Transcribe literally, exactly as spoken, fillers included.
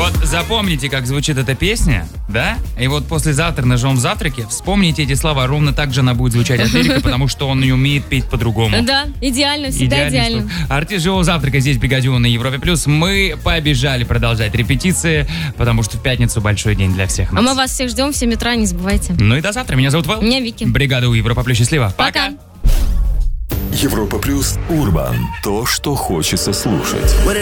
Вот запомните, как звучит эта песня, да? И вот послезавтра на живом завтраке вспомните эти слова. Ровно так же она будет звучать от Эрика, потому что он не умеет петь по-другому. Да, идеально, всегда Идеальный идеально. слух. Артист живого завтрака здесь в «Бригаде У» на Европе Плюс. Мы побежали продолжать репетиции, потому что в пятницу большой день для всех нас. А мы вас всех ждем в семь утра, не забывайте. Ну и до завтра. Меня зовут Вэл. Меня Вики. «Бригада У», Европа Плюс. Счастливо. Пока. Европа Плюс Урбан. То, что хочется слушать.